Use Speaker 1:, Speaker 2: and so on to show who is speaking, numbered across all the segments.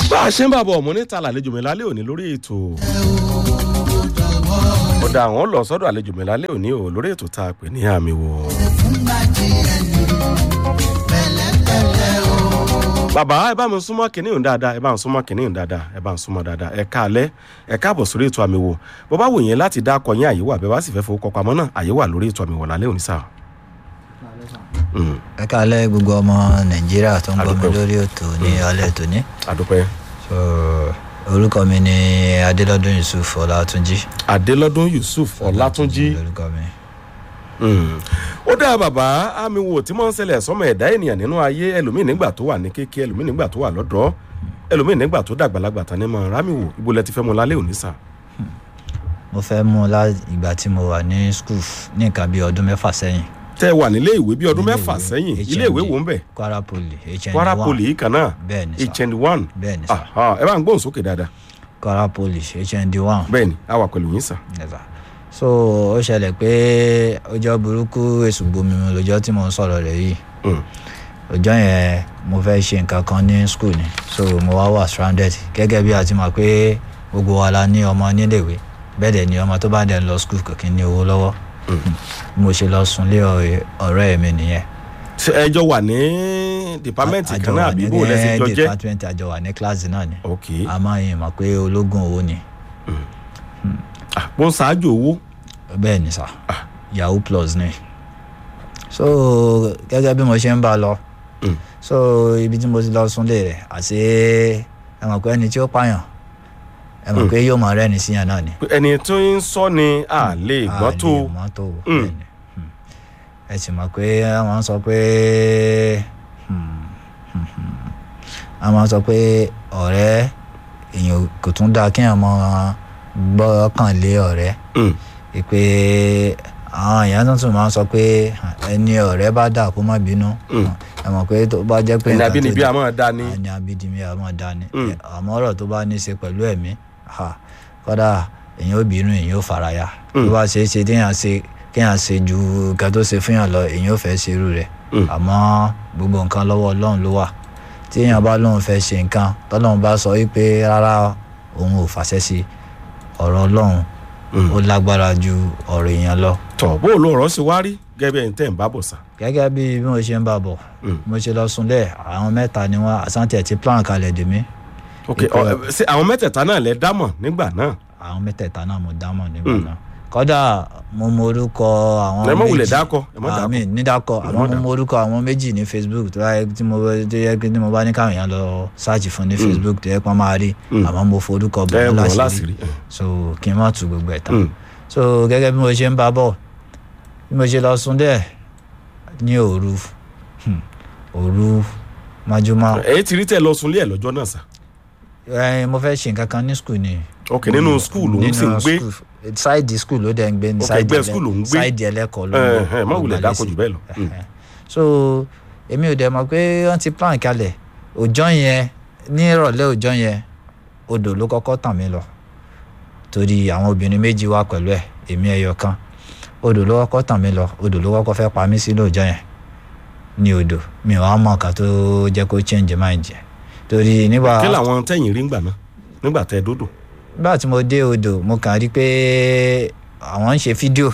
Speaker 1: bá a ṣe ń bàbọ̀ ọ̀mọ́ níta làlejò mi lálẹ́ òní lórí ètò ọ̀dà àwọn lọ sọ́dọ̀ àlejò mi lálẹ́ òní ò lórí ètò tá a pè ní àmì wò. bàbá ẹ bá mi súnmọ́ kìnìún dáadáa ẹ bá mi súnmọ́ kìnìún dáadáa ẹ bá mi súnmọ́ dáadáa ẹ káalẹ́ ẹ káàbọ̀ sórí ètò àmì wò bó bá wù yín láti dá akọ yín àyè wà bẹ́ẹ̀ bá sì fẹ́ fowó kọ pamọ́ náà àyè wà lórí ètò àmì wò lálẹ́ òní sáà.
Speaker 2: ẹ káalẹ́ gbogbo ọmọ nàìjíríà tó ń gbọ́ mi lórí ètò ní alẹ́ tòní.
Speaker 1: àdúpẹ́.
Speaker 2: orúkọ mi ni adélọ́dún yusuf ọlátúnjí.
Speaker 1: adélọ́dún yusuf ọlátúnjí.
Speaker 2: orúkọ mi.
Speaker 1: ó dá bàbá àmì wò tí mò ń ṣẹlẹ̀ sọ́mọ ẹ̀dá ènìyàn nínú ayé ẹlòmíì nígbà tó wà ní kékeré ẹlòmíì nígbà tó wà lọ́dọ̀ ẹlòmíì nígbà tó dàgbàlagbà tán ní mọ̀ rámì wò ibo lẹ ti fẹ́ mu lálẹ́ òní sà.
Speaker 2: mo fẹ́ mú ìgbà tí mo wà ní skul ní nǹkan bíi ọdún mẹ́fà sẹ́yìn.
Speaker 1: tẹ wà nílé ìwé bíi ọdún mẹ́fà sẹ́yìn ilé ìwé wo ń bẹ̀.
Speaker 2: kwara poli hnd1.
Speaker 1: kwara poli yìí kan náà
Speaker 2: bẹ́ẹ̀ni sà
Speaker 1: hnd1.
Speaker 2: bẹ́ẹ̀ni sà
Speaker 1: ẹ bá ń gbóhùn sókè dáadáa.
Speaker 2: kwara poli hnd1.
Speaker 1: bẹ́ẹ̀ni a wà pẹ̀lú yín sà.
Speaker 2: so ó ṣẹlẹ̀ pé ọjọ́ burúkú èṣù gbomi mu lọ́jọ́ tí mo ń sọ̀rọ̀ rẹ̀ yìí. ọjọ́ yẹn mo fẹ́ ṣe nǹkan kan ní school ni so mo wà stranded gẹ́gẹ́ bí a ti mọ̀ pé gbogbo wa la ní ọmọ níléèwé bẹ́ẹ̀ dẹ̀ ni ọmọ tó bá dẹ̀ lọ school kò kí ní owó lọ́wọ́. mo ṣe lọ sunlé ọ̀rẹ́ mi nìyẹn.
Speaker 1: ẹjọ wà ní dìpámẹ́ǹtì kan náà àbí bó lẹ́sìn jọ jẹ́.
Speaker 2: dìpámẹ́ǹtì àjọ wà ní kíláàsì náà ni.
Speaker 1: ok
Speaker 2: a máa yìn mọ̀ pé ológun owó ni.
Speaker 1: bó ń ṣáájú owó.
Speaker 2: bẹ́ẹ̀ ni sà yahoo plus ni. so gẹ́gẹ́ bí mo ṣe ń bá a lọ. so ibi tí mo ti lọ sunlé rẹ̀ àti ẹ mọ̀ pé ẹni tí ó pààyàn ẹ mọ̀ pé yóò máa rẹ́ni síyàn náà ni.
Speaker 1: ẹni tó ń sọ ni a lè gbọ́ tó.
Speaker 2: a lè mọ́ tó bẹ́ẹ̀ni. ẹ sì mọ̀ pé àwọn sọ pé àwọn sọ pé ọ̀rẹ́ èèyàn kò tún dáa kí èèyàn máa gbọ́kàn lé ọ̀rẹ́. pé àwọn èèyàn tó tún máa ń sọ pé ẹni ọ̀rẹ́ bá dà kó má bínú. ẹ mọ̀ pé tó bá jẹ́ pé
Speaker 1: ẹni abínibí a máa dá ni.
Speaker 2: ẹni abínibí a máa dá ni. àmọ́ ọ̀rọ̀ tó bá ní í ṣe pẹ̀lú ẹ̀mí kódà èyàn ò bínú èyàn ò faraya tó bá ṣe é ṣe kéèyàn ṣe ju nǹkan tó ṣe fún yàn lọ èyàn ò fẹ́ ṣe irú rẹ̀ àmọ́ gbogbo nǹkan lọ́wọ́ ọlọ́run ló wà tí èyàn bá lóun fẹ́ ṣe nǹkan tọ́lọ́run bá sọ wípé rárá òun ò fàṣẹ sí ọ̀rọ̀ ọlọ́run ó lágbára ju ọ̀rọ̀ èèyàn lọ.
Speaker 1: tọ́ bó ló rọ́ sí wá rí gẹ́gẹ́ bí ẹni tẹ́ ń bá bọ̀ sá.
Speaker 2: gẹ́gẹ́ bí mo ṣe ń bá bọ̀ mo ṣe lọ sunlẹ̀ àwọn mẹ́ta ni wọ́n àsántì ẹ̀ ti plan kalẹ̀ dè mí.
Speaker 1: ok ṣe àwọn mẹ́tẹ̀ẹ̀ta náà lẹ dámọ̀ nígbà náà.
Speaker 2: àwọn mẹ́tẹ̀ẹ̀ta náà mo dámọ̀ nígbà náà kódà mo mọ orúkọ àwọn méjì.
Speaker 1: ẹ mọ̀ wulẹ̀ dákọ̀ ẹ mọ̀ dákọ̀.
Speaker 2: àmì nídàkọ̀ àmọ́ mo mọ orúkọ àwọn méjì ní Facebook tó yẹ tí mo bá ní káwọn èèyàn lọ ṣáàjì fún ní Facebook tó yẹ pọ́n máa rí àmọ́ mo forúkọ bọ̀ wọ́n láṣìírí so kí n má tu gbogbo ẹ̀ tán. so gẹ́gẹ́ bí mo ṣe ń bá bọ̀ bí mo ṣe lọ sùn dẹ̀ ní òru májúmọ́.
Speaker 1: èyí ti rí tẹ lọ sunlé ẹ lọ́jọ́ náà sá.
Speaker 2: mo fẹ́ ṣe nǹkan kan ní skul ni.
Speaker 1: ok nínú skul ló ń sì ń gbé.
Speaker 2: ṣáìdì skul ló dẹ̀ ń gbé ní ṣáìdì ẹlẹ́kọ̀ọ́ ló ń gbé.
Speaker 1: má wulẹ̀ dákọ̀ jù bẹ́ẹ̀ lọ.
Speaker 2: so èmi ò dẹ̀ mọ̀ pé wọ́n ti plan kalẹ̀ ọjọ́ yẹn ní ìrọ̀lẹ́ ọjọ́ yẹn odò ló kọ́kọ́ tàn mí lọ torí àwọn obìnrin méjì wá pẹ̀lú ẹ̀ èmi ẹyọ kan odò ló kọ́kọ́ tàn mí lọ odò ló kọ́kọ́ fẹ́ pa mí sí lọ́jọ́ yẹn ní odò mi ò wá mọ̀ ká tó jẹ́ kó change mind jẹ́ torí nígbà.
Speaker 1: kí làwọn tẹ̀yìn rí ngbà náà nígbà tẹ dódò.
Speaker 2: nígbà tí mo dé odò mo kàn rí pé àwọn ń ṣe fídíò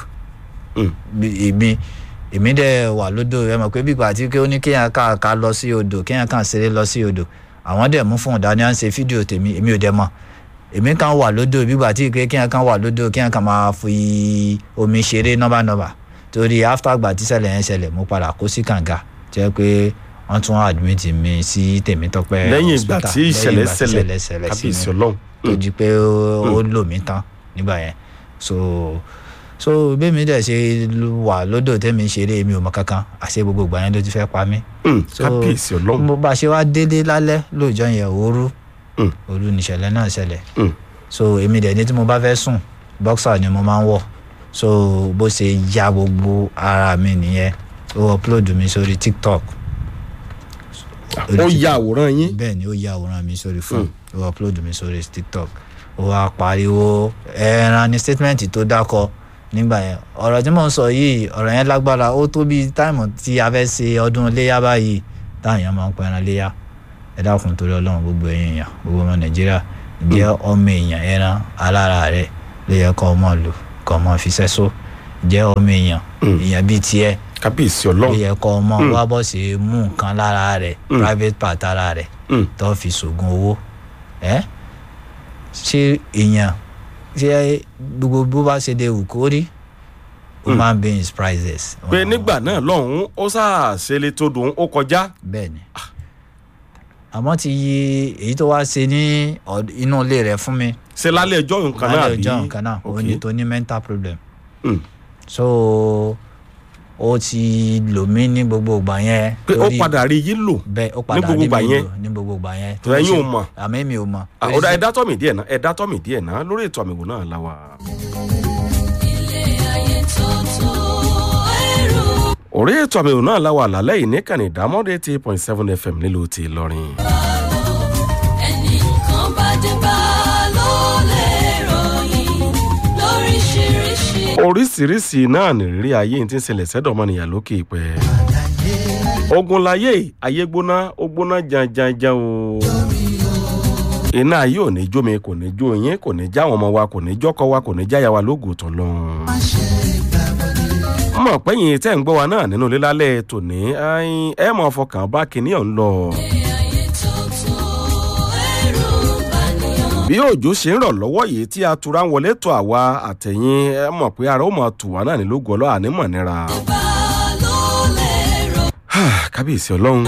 Speaker 2: èmi dẹ̀ wà lódò ẹ mọ̀ pé bí ìgbà tí ó ní kéèyàn ká lọ sí odò kéèyàn kàn ṣeré lọ sí odò àwọn dẹ̀ mú fún ọ̀dà ni à ń ṣe fídíò tèmi èmi ò dẹ̀ mọ̀ èmi kan wà lódò bí ìgbà tí kéèyàn kan wà lódò kéèyàn kan máa fi omi ṣeré nọ́bànọ́bà torí after gbà tí ṣẹlẹ̀ yẹn ṣẹlẹ̀ mo padà kó sí kànga jẹ́ pé wọ́n tún admit mi sí Tèmítọ́pẹ́
Speaker 1: lẹ́yìn ìgbà tí ìṣẹ̀lẹ̀ ṣẹlẹ̀ kábíyèsí Ọlọ́run
Speaker 2: tó di pé ó lò mí tán nígbà yẹn so bẹ́ẹ̀mi dẹ̀ ṣe wà lódò tẹ́mi ṣeré mi ò mọ kankan àṣẹ gbogbo ìgbà yẹn ló ti fẹ́ pa mí.
Speaker 1: kábíyèsí Ọlọ́run
Speaker 2: mo bá ṣe wá délé lálẹ́ lóòjọ́ yẹn òru nìṣẹ̀lẹ̀ náà ṣẹlẹ̀ so èmi dẹ̀ ní tí mo bá fẹ́ sùn boxer ni mo máa ń wọ̀ so bó ṣe ya gbogbo ara mi nìyẹn ó upload mi sórí TikTok.
Speaker 1: ó ya àwòrán yín.
Speaker 2: bẹ́ẹ̀ ni ó ya àwòrán mi sórí fóònù ó upload mi sórí TikTok ó wá pariwo ẹran ní statement tó dákọ nígbà yẹn ọ̀rọ̀ tí mò ń sọ yìí ọ̀rọ̀ yẹn lágbára ó tó bí táìmù tí a fẹ́ ṣe ọdún iléyà báyìí táwọn èèyàn máa ń pẹran iléyà ẹ dákun torí Ọlọ́run gbogbo èèyàn gbogbo ọmọ Nàìjíríà ǹjẹ́ ọmọ èèyàn ẹran alára rẹ̀ ló yẹ kó máa lò kó máa fi sẹ́só ǹjẹ́ ọmọ èèyàn bíi tiẹ̀
Speaker 1: kábíyèsí Ọlọ́run
Speaker 2: ló yẹ kó máa wá bọ́ sí mú nǹkan lára rẹ̀ private part ara rẹ̀ tó fi ṣògùn owó ṣé èèyàn ṣé gbogbo bó bá ṣe lè wù kó rí human beings prices.
Speaker 1: pé nígbà náà lọ́hùn-ún ó ṣàṣẹlẹ̀ tó dùn ó kọjá.
Speaker 2: bẹ́ẹ̀ni àmọ́ ti yí èyí tó wá ṣe ní inú ilé rẹ̀ fún mi.
Speaker 1: ṣe lálẹ́ ẹjọ́ nǹkan náà bí
Speaker 2: lálẹ́ ẹjọ́ nǹkan náà òun ni tó ní mental problem. so ó ti lò mí ní gbogbo ìgbà yẹn.
Speaker 1: pé ó padà rí yín lò.
Speaker 2: bẹ́ẹ̀ ó padà rí mi lò ní gbogbo ìgbà yẹn.
Speaker 1: tó ẹ̀yin ò mọ̀.
Speaker 2: àmì mi ò mọ̀.
Speaker 1: ọ̀dà ẹ̀dá tọ́mì díẹ̀ náà lórí ètò àmì ìwò náà la wà. orí ètò àmì ìwò náà la wà lálẹ́ yìí ní kàní ìdámọ́dé 8.7 FM nílùú ti Ìlọrin.
Speaker 3: ẹnìkan bá dé bá ló lè ròyìn lóríṣiríṣi.
Speaker 1: oríṣiríṣi náà nìrírí ayé tí ń ṣẹlẹ̀ sẹ́dọ̀ ọmọnìyàn lókè ìpẹ́. ogun láyé ayé gbóná ó gbóná janjanjan o. iná ayé ò ní jó mi kò ní jó yín kò ní já àwọn ọmọ wa kò ní jọ́kọ wa kò ní jáya wa lóògùn tó lọ. mọ̀ pẹ́yìn tẹ́ ń gbọ́ wa náà nínú lílálẹ̀ tòní ẹ mọ̀ fọkàn bá kinní ọ̀hún lọ. bí òjò ṣe ń rọ̀ lọ́wọ́ yìí tí atura ń wọlé tó àwa àtẹ̀yìn ẹ mọ̀ pé ara ó mọ̀ tù wá náà ní lógo ọlọ́ ànímọ̀ nira. kábíyèsí Ọlọ́run.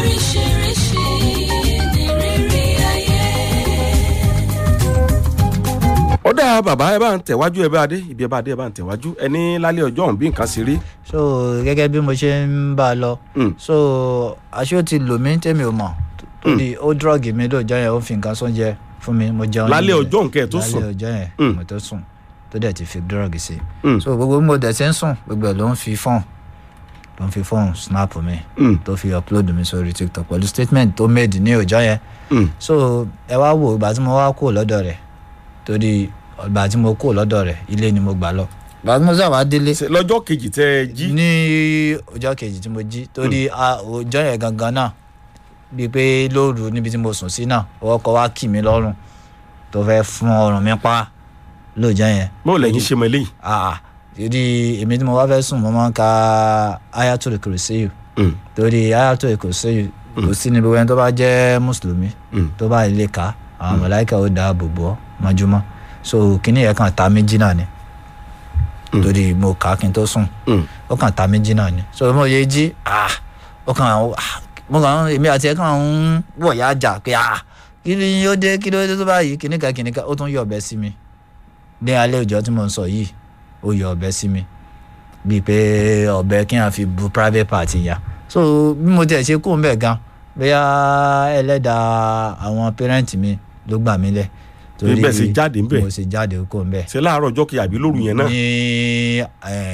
Speaker 1: ó dáa bàbá ẹ bá ń tẹ̀wájú ẹ bá dé ibi ẹ bá dé ẹ bá ń tẹ̀wájú ẹni lálẹ́ ọjọ́ òun bí nǹkan ṣe rí.
Speaker 2: so gẹ́gẹ́ bí mo ṣe ń bá a lọ so aṣọ ti lò mí tèmi ò mọ̀ torí ó drug mi lóòjọ́ yẹn ó fi nǹkan sóúnjẹ fún mi mo jẹun
Speaker 1: lálẹ́ ọjọ́ nǹkan ẹ̀ tó sùn
Speaker 2: lálẹ́ ọjọ́ yẹn mo tó sùn tó dẹ̀ ti fi drug sí so gbogbo mo dẹ̀ ṣe ń sùn gbogbo ẹ̀ ló ń fi fọ́ọ̀n snap mi tó fi upload mi sórí TikTok pẹ̀lú statement tó made ní ọjọ́ yẹn so ẹ wá wò ìgbà tí mo wá kúrò lọ́dọ̀ rẹ̀ torí ìgbà tí mo kúrò lọ́dọ̀ rẹ̀ ilé ni mo gbà lọ ìgbà tí mo sábà délé.
Speaker 1: lọ́jọ́ kejì tẹ́ ẹ jí.
Speaker 2: ní ọjọ́ kejì tí mo jí torí ọjọ́ yẹn gangan náà bíi pé lóru níbi tí mo sùn sí náà ọwọ́ kọ wá kì mí lọ́rùn tó fẹ́ fún ọrùn mi pa lóòjọ́ yẹn.
Speaker 1: bó lẹ́yìn ṣe mọ eléyìí.
Speaker 2: torí èmi tí mo bá fẹ́ sùn mo máa ń ka Ayatul Kursiyu torí Ayatul Kursiyu kò sí níbi wẹ́n tó bá jẹ́ mùsùlùmí tó bá ilé ká àwọn màláíkà ó dáàbò bò mọ́júmọ́ so kíní yẹn kàn ta méjì náà ni torí mo kà á kí n tó sùn ó kàn ta méjì náà ni so mo yẹ jí ó kàn mo kàn èmi àti ẹ̀ kàn ń wọ̀ ya jà pé kí ló dé tó báyìí kìnìkan ó tún yọ ọ̀bẹ sí mi ní alẹ́ ọjọ́ tí mo ń sọ yìí ó yọ ọ̀bẹ sí mi bíi pé ọ̀bẹ kí n fi bu private party ya so bí mo tiẹ̀ ṣe kó ń bẹ̀ gan bóyá ẹlẹ́dàá àwọn parent mi ló gbà mí lẹ̀
Speaker 1: torí bẹ́ẹ̀ sì jáde ń bẹ̀
Speaker 2: mo sì jáde kó ń bẹ̀.
Speaker 1: ṣe láàárọ̀ ọjọ́ kejì àbí lóru yẹn náà.
Speaker 2: ní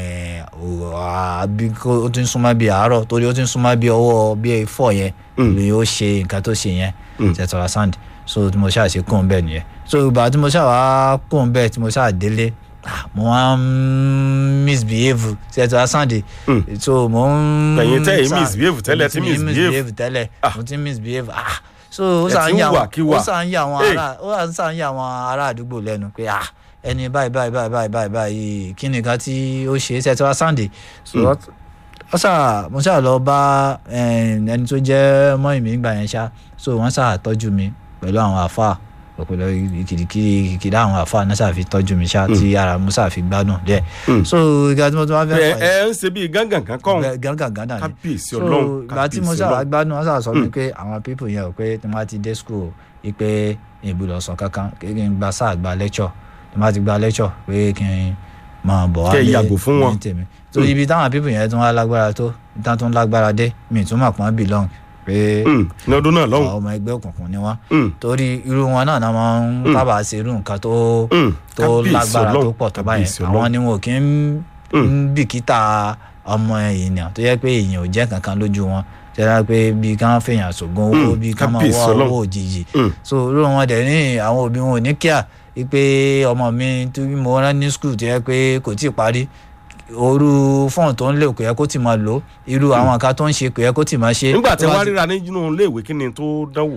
Speaker 2: àbí ó ti ń súnmọ́ bíi àárọ̀ torí ó ti ń súnmọ́ bíi ọwọ́ bíi 4 yẹn ni ó ṣe nǹkan tó ṣe yẹn ṣètọ́ra sand so tí mo ṣáà ṣe kó ń bẹ̀ nìyẹn so ìgbà tí mo ṣáà wá kó ń bẹ̀ tí mo ṣáà délé mo wá ń misbehave ṣètọ́ra sand so mo ń.
Speaker 1: ẹ̀yin tẹ́ ẹ̀ misbehave tẹ́lẹ̀ tí misbehave
Speaker 2: tẹ́lẹ̀ mo ti misbehave so ó sàn ń yà àwọn ará àdúgbò lẹ́nu pé ẹni báyìí kí nìkan tí ó ṣe é ṣètọ́ra sand so mo ṣáà lọ bá ẹni tó jẹ́ mọ́ ìmí ìgbà yẹn ṣá so wọ́n ṣáà tọ́jú mi pẹ̀lú àwọn àfáà pẹ̀lú kìkìdá àwọn àfáà náà ṣáà fi tọ́jú mi ṣá tí ara mo ṣáà fi gbádùn díẹ̀ so ìgbà tí mo tún wá fẹ́ fà
Speaker 1: ẹ ń ṣe bíi gángan kan kọ́
Speaker 2: gángan náà
Speaker 1: kábíyèsí
Speaker 2: so
Speaker 1: Ọlọ́run
Speaker 2: ìgbà tí mo ṣáà gbádùn wọ́n ṣáà sọ mi pé àwọn pípò yẹn ò pé tí wọ́n ti dé school pé ìbúdọ̀ sọ kankan kí n gba sáà gba lecture tí wọ́n ti gba lecture pé kí n máa bọ̀ wá
Speaker 1: lé ní
Speaker 2: tèmi so ibi táwọn pípò yẹn tún wá lágbára tó ìtàn tó ń lágbára dé mi tún mọ̀ pọ́n belong pé
Speaker 1: ní ọdún náà lọ́hùn
Speaker 2: ọmọ ẹgbẹ́ òkùnkùn ni wọ́n torí irú wọn náà máa ń sábà ṣe irú nǹkan tó lágbára tó pọ̀ tó báyẹn àwọn ni wọn kì í bìkítà ọmọ èèyàn tó yẹ pé èèyàn ò jẹ́ kankan lójú wọn tẹ́lá pé bí káwọn fèèyàn ṣògùn owó bí káwọn wá owó òjijì so irú wọn dẹ̀ ní àwọn òbí wọn ò ní kíá pé ọmọ mi tí mo rán ní skul tó yẹ pé kò tíì parí orú fọ́ọ̀n tó ń lè kò yẹ kó tì máa lò irú àwọn nǹkan tó ń ṣe kò yẹ kó tì máa ṣe.
Speaker 1: nígbà tí wọ́n ríra nínú iléèwé kí ni tó dánwò.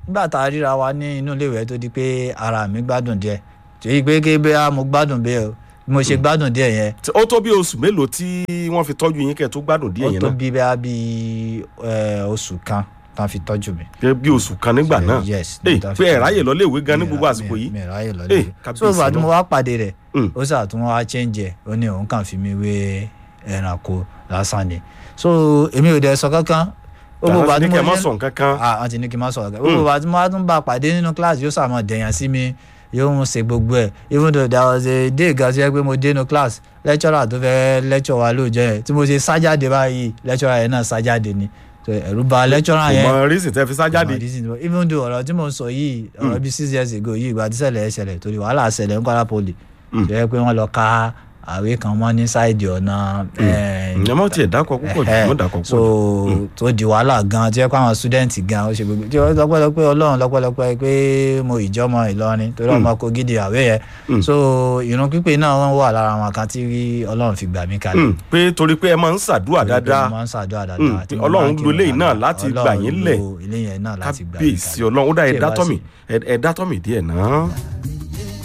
Speaker 2: nígbà tá a ríra wa ní inú iléèwé tó di pé ara mi gbádùn díẹ̀ torí pé kébé mo gbádùn bẹ́ẹ̀ o bí mo ṣe gbádùn díẹ̀ yẹn.
Speaker 1: ó tó bí oṣù mélòó tí wọ́n fi tọ́jú yín kẹ́ tó gbádùn díẹ̀ yẹn náà.
Speaker 2: ó tó bí bẹ́ẹ̀ bí oṣù kan tán fi tọ́jú mi.
Speaker 1: bí oṣù kan nígbà náà.
Speaker 2: yes.
Speaker 1: pé ẹ ráyè lọ léèwé gan ní gbogbo àsìkò yìí.
Speaker 2: mi ráyè lọ léèwé. so ìgbà tí mo wá pàdé rẹ̀ ó ṣàtún wá change ẹ̀ ó ní òun kàn fi mi wé ẹranko lásán ni. so èmi ò dẹ̀ sọ kankan.
Speaker 1: àwọn ti ní kí ẹ má sọ kankan.
Speaker 2: àwọn ti ní kí n má sọ kankan. gbogbo ìgbà tí mo wá tún bá pàdé nínú class yóò sàmọ̀ dẹ̀yàn sí mi yóò ń ṣe gbogbo ẹ̀ even though there was a day gan ṣe pé mo dé inú class lecturer tó fẹ́ lecture wa lóòjọ́ yẹn tí mo ṣe sájáde báyìí lecturer yẹn náà sájáde ni ẹ̀rù bà lecturer yẹn.
Speaker 1: kò mọ reason tẹ́ fi sájáde.
Speaker 2: even though ọ̀rọ̀ tí mo sọ yìí ọ̀rọ̀ bíi 6 years ago yìí ìgbà tí ṣẹlẹ̀ torí wàhálà ṣẹlẹ̀ ní Kwara Poly tó yẹ pé wọ́n lọ ká àwé kan mọ́ ní sáìdì ọ̀nà.
Speaker 1: ẹ mọ̀ tiẹ̀ dákọ̀ púpọ̀ jù mọ̀ dákọ̀ púpọ̀ jù.
Speaker 2: tó di wàhálà gan tí wọ́n kọ́ àwọn student gan ó ṣe gbogbo tí wọ́n lọ́pọ̀lọpọ̀ Ọlọ́run lọ́pọ̀lọpọ̀ pé mo ìjọ́mọ Ìlọrin torí ọmọ Kogi di àwé yẹn so ìrun pípé náà wọ́n wà lára àwọn kan tí Ọlọ́run fi gbà mí kalẹ̀.
Speaker 1: pé torí pé ẹ máa ń ṣàdúrà dáadáa Ọlọ́run lo eléyìí náà láti gbà yín lẹ̀ kábíyèsí Ọlọ́run ó dá ẹ dátọ́ mi díẹ̀ náà.